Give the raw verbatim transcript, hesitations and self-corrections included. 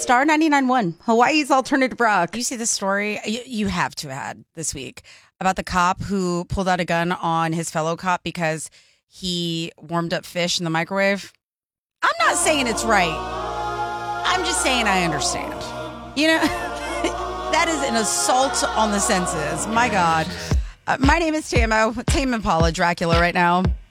Star ninety-nine point one, Hawaii's alternative rock. You see the story you, you have to have had this week about the cop who pulled out a gun on his fellow cop because he warmed up fish in the microwave? I'm not saying it's right. I'm just saying I understand. You know, that is an assault on the senses. My God. Uh, my name is Tamo, Tame Impala Dracula right now.